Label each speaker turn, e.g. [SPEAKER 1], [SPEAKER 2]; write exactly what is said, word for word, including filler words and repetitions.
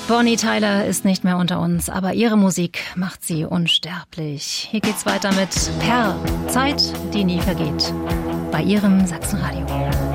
[SPEAKER 1] Bonnie Tyler ist nicht mehr unter uns, aber ihre Musik macht sie unsterblich. Hier geht's weiter mit Perl, Zeit, die nie vergeht, bei ihrem Sachsenradio.